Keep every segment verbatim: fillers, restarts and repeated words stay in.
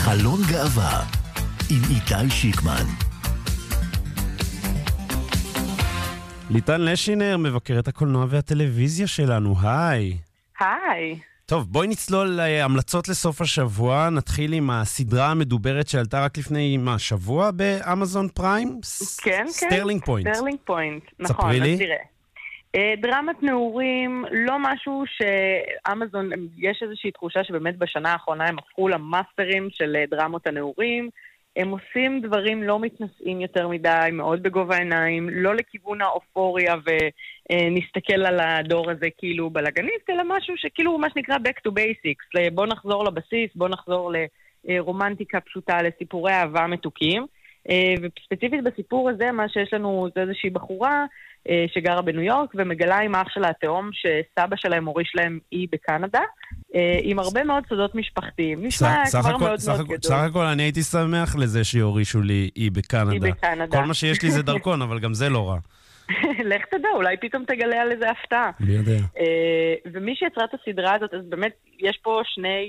חלון גאווה עם איתי שיקמן. ליטן לשינר, מבקרת הקולנוע והטלוויזיה שלנו, היי. היי. טוב, בואי נצלול להמלצות לסוף השבוע. נתחיל עם הסדרה המדוברת שעלתה רק לפני, מה, שבוע באמזון פריים? כן, כן. סטרלינג פוינט. סטרלינג פוינט, נכון. ספרי לי. אז תראה. דרמת נעורים, לא משהו שאמזון, יש איזושהי תחושה שבאמת בשנה האחרונה הם הפכו למאסטרים של דרמות הנעורים. הם עושים דברים לא מתנשאים יותר מדי, מאוד בגובה העיניים, לא לכיוון האופוריה ונסתכל על הדור הזה כאילו בלגניסט, אלא משהו שכאילו מה שנקרא back to basics, בוא נחזור לבסיס, בוא נחזור לרומנטיקה פשוטה, לסיפורי אהבה מתוקים. וספציפית בסיפור הזה, מה שיש לנו זה איזושהי בחורה שגרה בניו יורק ומגלה עם אח שלה התאום שסבא שלהם הוריש להם אי בקנדה, עם הרבה מאוד סודות משפחתיים. נשמע כבר מאוד מאוד גדול. סך הכל אני הייתי שמח לזה שיורישו לי אי בקנדה. אי בקנדה. כל מה שיש לי זה דרכון, אבל גם זה לא רע. לך תדע, אולי פתאום תגלה על איזה הפתעה. מי יודע. ומי שיצרה את הסדרה הזאת, אז באמת יש פה שני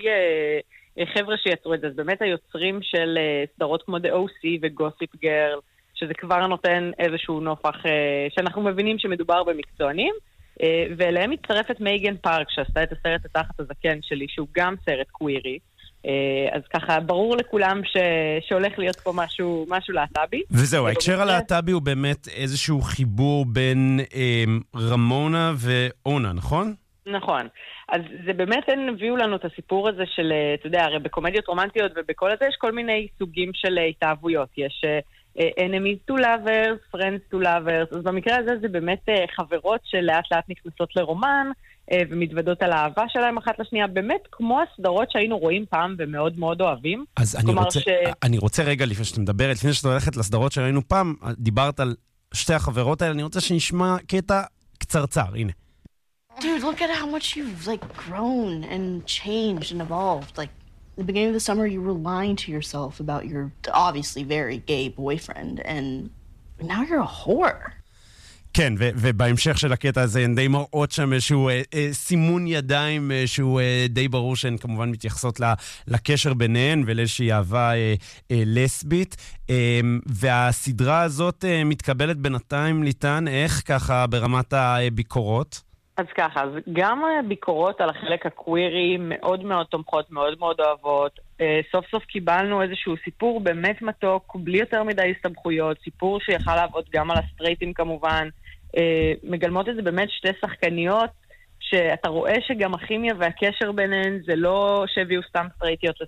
חבר'ה שיצרו את זה, אז באמת היוצרים של סדרות כמו The או סי ו-Gossip Girl, שזה כבר נותן איזשהו נופח שאנחנו מבינים שמדובר במקצוענים, ואליהם מצטרפת מייגן פארק, שעשתה את הסרט התחת הזקן שלי, שהוא גם סרט קווירי, אז ככה ברור לכולם ש... שהולך להיות פה משהו, משהו להט"בי. וזהו, ההקשר הלהט"בי הוא באמת איזשהו חיבור בין אה, רמונה ואונה, נכון? נכון. אז זה באמת הם הביאו לנו את הסיפור הזה של, אתה יודע, הרי בקומדיות רומנטיות ובכל הזה יש כל מיני סוגים של התאהבויות. יש enemies to lovers, friends to lovers, אז במקרה הזה זה באמת חברות שלאט לאט נכנסות לרומן, ומתוודות על האהבה שלהם אחת לשנייה, באמת כמו הסדרות שהיינו רואים פעם ומאוד מאוד אוהבים. אז אני רוצה, ש... אני רוצה רגע לפני שאתה מדברת, לפני שאתה הולכת לסדרות שראינו פעם, דיברת על שתי החברות האלה, אני רוצה שנשמע קטע קצרצר, הנה. Dude, look at how much you've like grown and changed and evolved. Like at the beginning of the summer, you were lying to yourself about your obviously very gay boyfriend, and now you're a whore. כן, ו- ובהמשך של הקטע הזה הן די מראות שם איזשהו אה, אה, סימון ידיים אה, שהוא אה, די ברור שהן כמובן מתייחסות ל- לקשר ביניהן ולאיזושהי אהבה אה, אה, לסבית. אה, והסדרה הזאת אה, מתקבלת בינתיים ליטן, איך ככה ברמת הביקורות? אז ככה, אז גם ביקורות על החלק הקווירי מאוד מאוד תומכות, מאוד מאוד אוהבות. סוף סוף קיבלנו איזשהו סיפור באמת מתוק, בלי יותר מדי הסתבכויות, סיפור שיכל לעבוד גם על הסטרייטים כמובן. מגלמות את זה באמת שתי שחקניות, שאתה רואה שגם הכימיה והקשר ביניהן זה לא שהביאו סתם סטרייטיות